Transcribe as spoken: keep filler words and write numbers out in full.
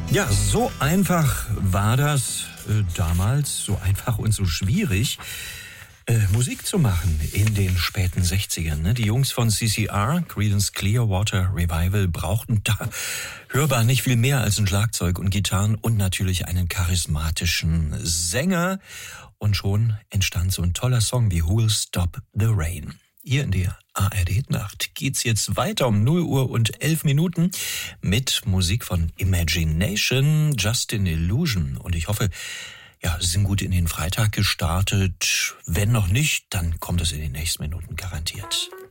Ja, so einfach war das äh, damals, so einfach und so schwierig, äh, Musik zu machen in den späten sechzigern. Ne? Die Jungs von C C R, Creedence Clearwater Revival, brauchten da hörbar nicht viel mehr als ein Schlagzeug und Gitarren und natürlich einen charismatischen Sänger. Und schon entstand so ein toller Song wie Who'll Stop the Rain. Hier in der A R D-Nacht geht's jetzt weiter um null Uhr und elf Minuten mit Musik von Imagination, Just an Illusion. Und ich hoffe, ja, Sie sind gut in den Freitag gestartet. Wenn noch nicht, dann kommt es in den nächsten Minuten garantiert.